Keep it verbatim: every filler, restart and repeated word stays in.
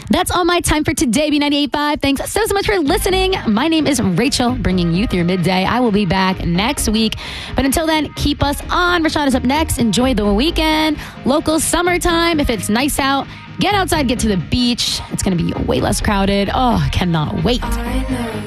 That's all my time for today, B ninety-eight point five. Thanks so, so much for listening. My name is Rachel, bringing you through midday. I will be back next week. But until then, keep us on. Rashad is up next. Enjoy the weekend. Local summertime. If it's nice out, get outside, get to the beach. It's going to be way less crowded. Oh, I cannot wait.